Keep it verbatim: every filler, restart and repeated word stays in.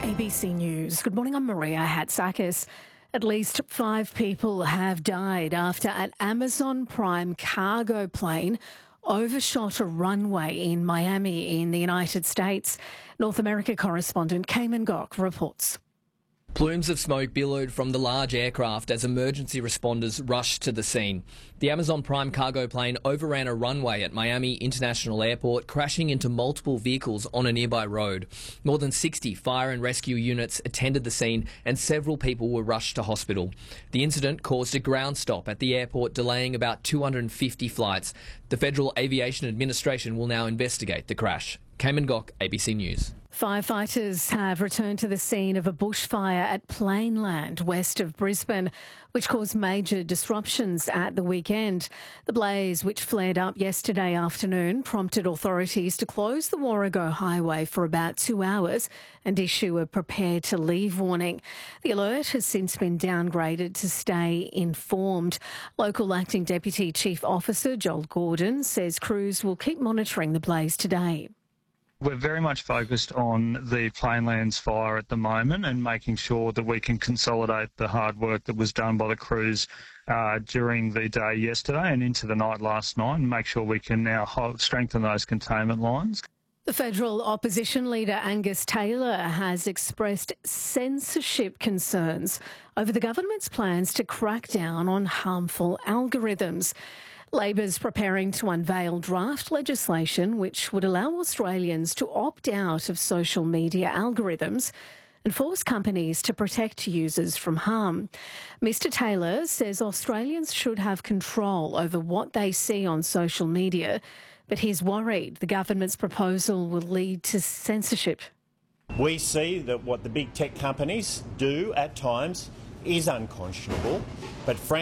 A B C News. Good morning, I'm Maria Hatzakis. At least five people have died after an Amazon Prime cargo plane overshot a runway in Miami in the United States. North America correspondent Cayman Gok reports. Plumes of smoke billowed from the large aircraft as emergency responders rushed to the scene. The Amazon Prime cargo plane overran a runway at Miami International Airport, crashing into multiple vehicles on a nearby road. More than sixty fire and rescue units attended the scene and several people were rushed to hospital. The incident caused a ground stop at the airport, delaying about two hundred fifty flights. The Federal Aviation Administration will now investigate the crash. Cayman Gok, A B C News. Firefighters have returned to the scene of a bushfire at Plainland, west of Brisbane, which caused major disruptions at the weekend. The blaze, which flared up yesterday afternoon, prompted authorities to close the Warrego Highway for about two hours and issue a prepare to leave warning. The alert has since been downgraded to stay informed. Local Acting Deputy Chief Officer Joel Gordon says crews will keep monitoring the blaze today. We're very much focused on the Plainlands fire at the moment and making sure that we can consolidate the hard work that was done by the crews uh, during the day yesterday and into the night last night, and make sure we can now hold, strengthen those containment lines. The federal opposition leader Angus Taylor has expressed censorship concerns over the government's plans to crack down on harmful algorithms. Labor's preparing to unveil draft legislation which would allow Australians to opt out of social media algorithms and force companies to protect users from harm. Mister Taylor says Australians should have control over what they see on social media, but he's worried the government's proposal will lead to censorship. We see that what the big tech companies do at times is unconscionable, but frankly,